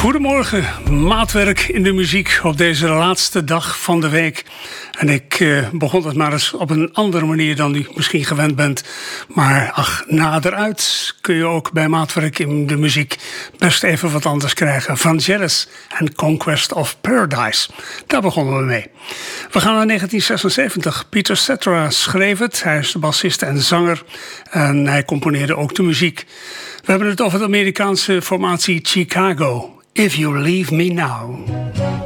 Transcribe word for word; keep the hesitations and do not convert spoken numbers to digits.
Goedemorgen, maatwerk in de muziek op deze laatste dag van de week. En ik uh, begon het maar eens op een andere manier dan u misschien gewend bent. Maar ach, naderuit kun je ook bij maatwerk in de muziek best even wat anders krijgen. Vangelis en Conquest of Paradise. Daar begonnen we mee. We gaan naar negentien zesenzeventig. Peter Cetera schreef het. Hij is de bassist en zanger. En hij componeerde ook de muziek. We hebben het over de Amerikaanse formatie Chicago. If You Leave Me Now.